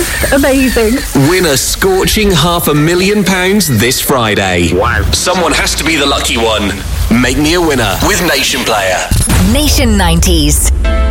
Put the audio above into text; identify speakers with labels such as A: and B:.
A: Amazing.
B: Win a scorching £500,000 this Friday.
C: Wow.
B: Someone has to be the lucky one. Make me a winner with Nation Player.
D: Nation 90s.